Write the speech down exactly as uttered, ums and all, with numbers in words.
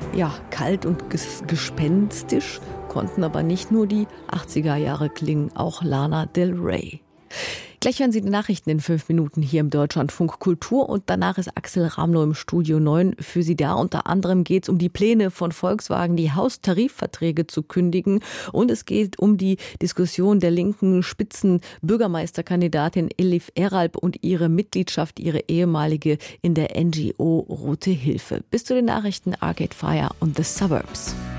Ja, kalt und ges- gespenstisch konnten aber nicht nur die achtziger Jahre klingen, auch Lana Del Rey. Gleich hören Sie die Nachrichten in fünf Minuten hier im Deutschlandfunk Kultur und danach ist Axel Ramlow im Studio neun für Sie da. Unter anderem geht es um die Pläne von Volkswagen, die Haustarifverträge zu kündigen, und es geht um die Diskussion der linken Spitzenbürgermeisterkandidatin Elif Eralp und ihre Mitgliedschaft, ihre ehemalige, in der N G O Rote Hilfe. Bis zu den Nachrichten Arcade Fire und The Suburbs.